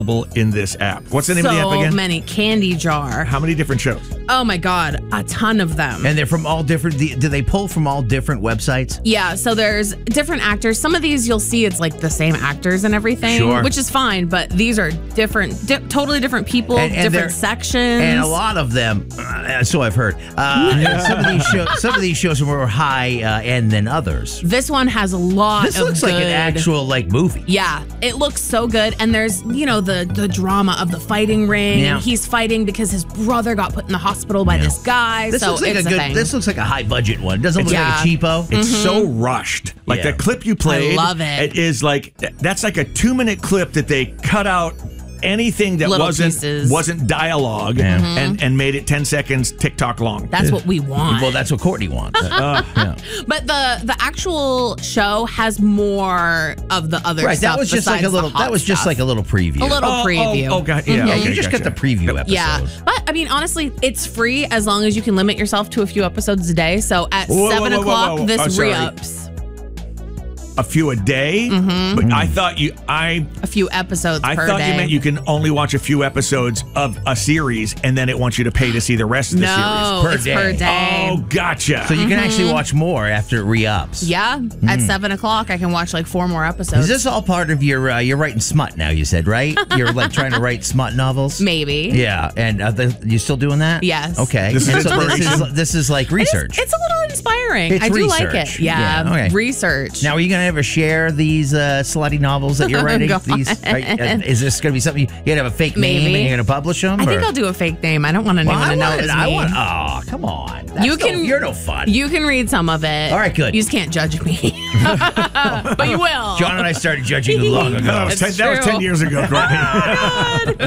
in this app. What's the name of the app again? So many. Candy Jar. How many different shows? Oh my God, a ton of them. And they're from all different, do they pull from all different websites? Yeah, so there's different actors. Some of these you'll see it's like the same actors and everything, Sure. which is fine, but these are different, totally different people, And different sections. And a lot of them, so I've heard, some of these shows are more high end than others. This one has a lot This of looks like an actual movie. Yeah, it looks so good. And there's, the drama of the fighting ring. Yeah. He's fighting because his brother got put in the hospital by this guy. This so looks like it's a a good. thing. This looks like a high budget one. It doesn't look like a cheapo. It's so rushed. Like the clip you played. I love it. It is like, that's like a 2-minute clip that they cut out anything that Little wasn't pieces. dialogue and made it 10 seconds TikTok long. That's what we want. Well, that's what Courtney wants. Yeah. But the actual show has more of the other Right, stuff. that was just like a besides the little. hot That was just stuff. like a little preview. A little preview. Oh, God. Yeah, Yeah, okay, you just gotcha. got the preview episode. Yeah, but I mean, honestly, it's free as long as you can limit yourself to a few episodes a day. So at Whoa, 7 whoa, whoa, o'clock, whoa. this Oh, sorry. re-ups. A few a day? But I thought A few episodes I per thought day. you meant you can only watch a few episodes of a series and then it wants you to pay to see the rest of the No, series. it's per day. Oh, gotcha. So you can actually watch more after it re-ups. Yeah, at 7 o'clock, I can watch like 4 more episodes. Is this all part of your? You're writing smut now. You said, right? You're like trying to write smut novels. Maybe. Yeah, and you still doing that? Yes. Okay. This is And so inspiration. this is like research. It's a little inspiring. It's I do like research. it. Yeah, Yeah, okay. research. Now, are you going to ever share these slutty novels that you're writing? God. Is this going to be something you're going to have a fake name Maybe. and you're going to publish them? I think I'll do a fake name. I don't want anyone to know it's me. Oh, come on. You're no fun. You can read some of it. All right, good. You just can't judge me. But you will. John and I started judging you long ago. that was 10 years ago, Courtney.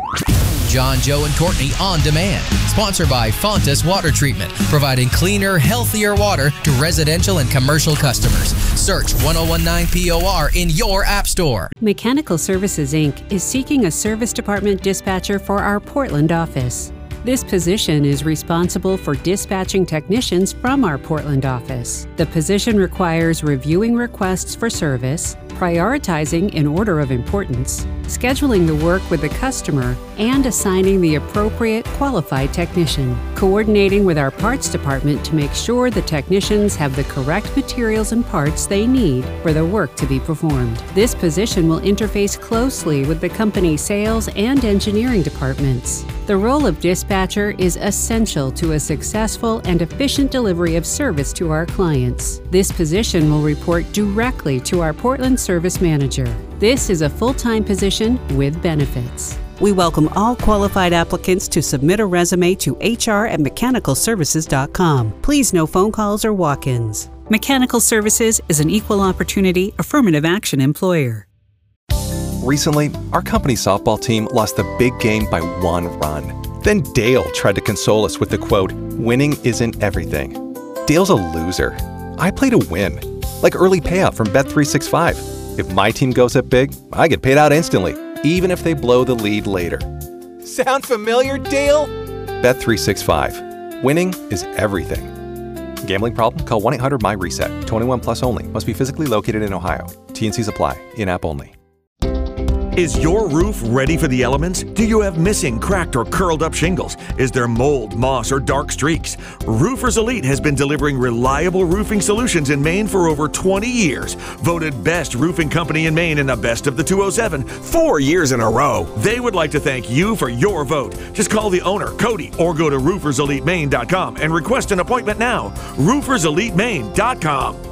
John, Joe, and Courtney On Demand. Sponsored by Fontas Water Treatment, providing cleaner, healthier water to residential and commercial customers. Search 1019 POR in your app store. Mechanical Services, Inc. is seeking a service department dispatcher for our Portland office. This position is responsible for dispatching technicians from our Portland office. The position requires reviewing requests for service, prioritizing in order of importance, scheduling the work with the customer, and assigning the appropriate qualified technician, coordinating with our parts department to make sure the technicians have the correct materials and parts they need for the work to be performed. This position will interface closely with the company's sales and engineering departments. The role of dispatcher is essential to a successful and efficient delivery of service to our clients. This position will report directly to our Portland Service Manager. This is a full-time position with benefits. We welcome all qualified applicants to submit a resume to hr@mechanicalservices.com. Please no phone calls or walk-ins. Mechanical Services is an equal opportunity affirmative action employer. Recently, our company softball team lost the big game by 1 run. Then Dale tried to console us with the quote, "Winning isn't everything." Dale's a loser. I play to win, like early payout from Bet365. If my team goes up big, I get paid out instantly, even if they blow the lead later. Sound familiar, Dale? Bet365. Winning is everything. Gambling problem? Call 1-800-MY-RESET. 21 plus only. Must be physically located in Ohio. T&Cs apply. In-app only. Is your roof ready for the elements? Do you have missing, cracked, or curled up shingles? Is there mold, moss, or dark streaks? Roofers Elite has been delivering reliable roofing solutions in Maine for over 20 years. Voted best roofing company in Maine in the best of the 207 4 years in a row. They would like to thank you for your vote. Just call the owner, Cody, or go to rooferselitemaine.com and request an appointment now. rooferselitemaine.com.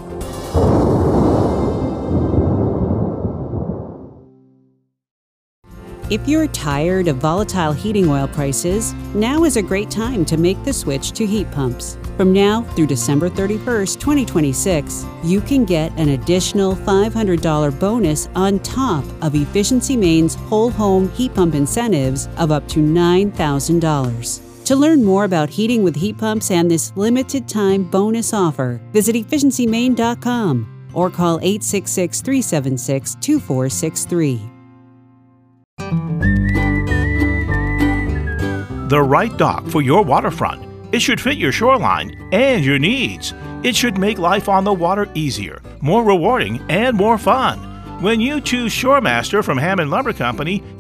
If you're tired of volatile heating oil prices, now is a great time to make the switch to heat pumps. From now through December 31st, 2026, you can get an additional $500 bonus on top of Efficiency Maine's whole home heat pump incentives of up to $9,000. To learn more about heating with heat pumps and this limited time bonus offer, visit efficiencymaine.com or call 866-376-2463. The right dock for your waterfront. It should fit your shoreline and your needs. It should make life on the water easier, more rewarding, and more fun. When you choose Shoremaster from Hammond Lumber Company,